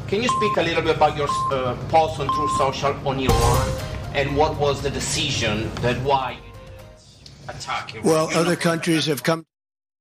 Can you speak a little bit about your post on Truth Social on Iran and what was the decision that why you didn't attack Iran? Well, other countries have come